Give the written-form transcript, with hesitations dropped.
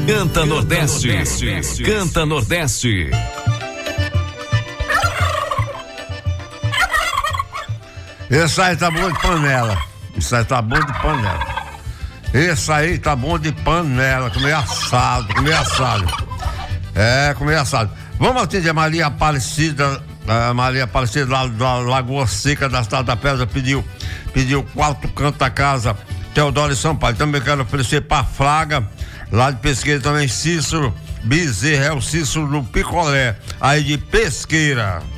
Canta Nordeste. Canta Nordeste. Esse aí tá bom de panela. Isso aí tá bom de panela. Esse aí tá bom de panela. Comer assado. Comer assado. Vamos atender a Maria Aparecida. Maria Aparecida da Lagoa Seca, da Cidade da Pedra, pediu 4 cantos da casa. Teodoro e Sampaio. Também quero oferecer pra Fraga, lá de Pesqueira também, Cícero Bezerra, é o Cícero do Picolé, aí de Pesqueira.